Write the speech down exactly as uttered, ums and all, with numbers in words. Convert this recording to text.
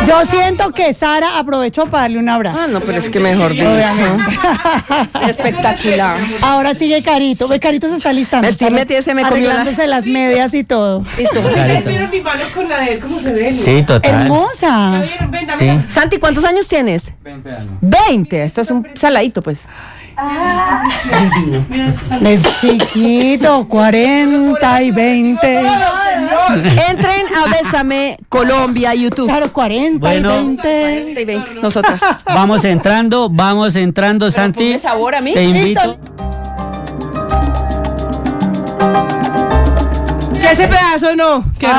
Yo siento que Sara aprovechó para darle un abrazo. Ah, no, pero es que mejor dicho. Espectacular. Ahora sigue Carito. Ve, Carito se está listando. Sí, me, se me comió arreglándose la... las medias y todo. Listo. Mira mi mano con la de él, ¿cómo se ve? Sí, total. Hermosa. Ven, dame Sí. la- Santi, ¿cuántos años tienes? veinte años. veinte. Esto es un saladito, pues. Es chiquito, cuarenta y veinte. Entren a Bésame Colombia YouTube. Claro, cuarenta Bueno. y veinte. cuarenta y veinte. Nosotras. Vamos entrando, vamos entrando, Santi. ponme sabor a mí. Te invito. Que ese pedazo no. Que